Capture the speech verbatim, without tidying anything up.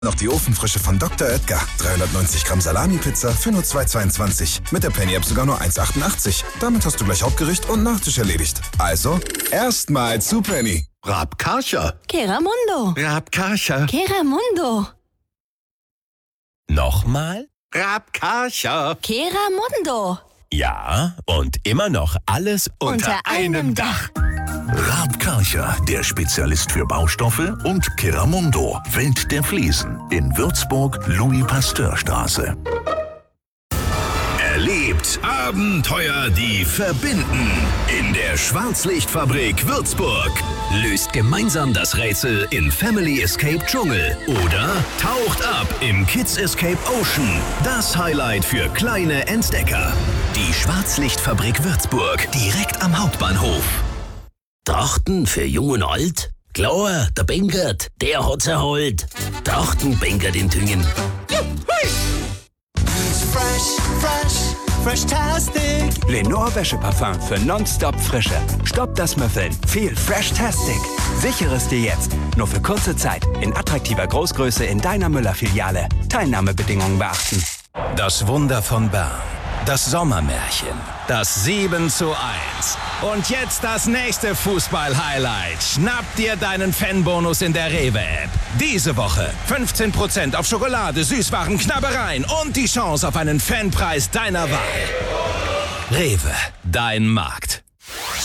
Noch die Ofenfrische von Doktor Oetker. dreihundertneunzig Gramm Salami-Pizza für nur zwei Euro zweiundzwanzig. Mit der Penny-App sogar nur eins Euro achtundachtzig. Damit hast du gleich Hauptgericht und Nachtisch erledigt. Also, erstmal zu Penny. Rabkarcher. Keramundo. Rabkarcher. Keramundo. Nochmal? Rabkarcher. Keramundo. Ja, und immer noch alles unter, Unter einem Dach. Rabkarcher, der Spezialist für Baustoffe, und Keramundo, Welt der Fliesen, in Würzburg, Louis-Pasteur-Straße. Erlebt Abenteuer, die verbinden. In der Schwarzlichtfabrik Würzburg. Löst gemeinsam das Rätsel in Family Escape Dschungel. Oder taucht ab im Kids Escape Ocean. Das Highlight für kleine Entdecker. Die Schwarzlichtfabrik Würzburg, direkt am Hauptbahnhof. Trachten für Jung und Alt? Klar, der Benkert, der hat's erholt. Trachten Benkert in Tüngen. Fresh, fresh, fresh-tastic. Lenore Wäscheparfum für nonstop Frische. Stoppt das Müffeln. Viel Fresh-tastic. Sichere es dir jetzt. Nur für kurze Zeit. In attraktiver Großgröße in deiner Müller-Filiale. Teilnahmebedingungen beachten. Das Wunder von Bern. Das Sommermärchen. Das sieben zu eins. Und jetzt das nächste Fußball-Highlight. Schnapp dir deinen Fanbonus in der Rewe-App. Diese Woche fünfzehn Prozent auf Schokolade, Süßwaren, Knabbereien und die Chance auf einen Fanpreis deiner Wahl. Rewe, dein Markt.